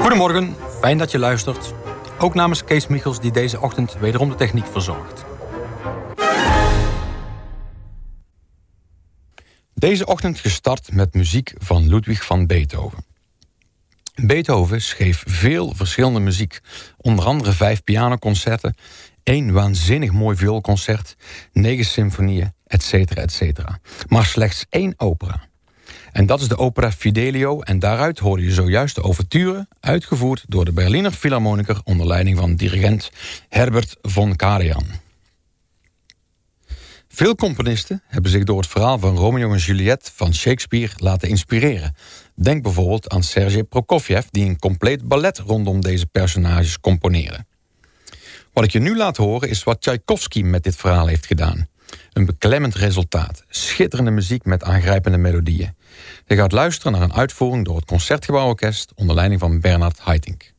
Goedemorgen, fijn dat je luistert. Ook namens Kees Michels die deze ochtend wederom de techniek verzorgt. Deze ochtend gestart met muziek van Ludwig van Beethoven. Beethoven schreef veel verschillende muziek. Onder andere 5 pianoconcerten, 1 waanzinnig mooi vioolconcert, 9 symfonieën, etc. Maar slechts 1 opera. En dat is de opera Fidelio en daaruit hoorde je zojuist de ouverture, uitgevoerd door de Berliner Philharmoniker onder leiding van dirigent Herbert von Karajan. Veel componisten hebben zich door het verhaal van Romeo en Juliet van Shakespeare laten inspireren. Denk bijvoorbeeld aan Sergei Prokofjev, die een compleet ballet rondom deze personages componeerde. Wat ik je nu laat horen is wat Tchaikovsky met dit verhaal heeft gedaan. Een beklemmend resultaat, schitterende muziek met aangrijpende melodieën. Je gaat luisteren naar een uitvoering door het Concertgebouworkest onder leiding van Bernhard Haitink.